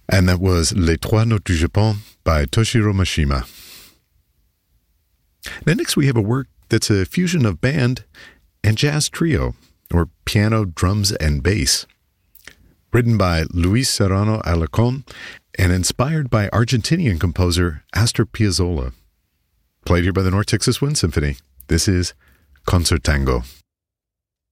And that was Les Trois Notes du Japon by Toshiro Mashima. Now next we have a work that's a fusion of band and jazz trio, or piano, drums, and bass. Written by Luis Serrano Alarcón and inspired by Argentinian composer Astor Piazzolla. Played here by the North Texas Wind Symphony. This is Concertango.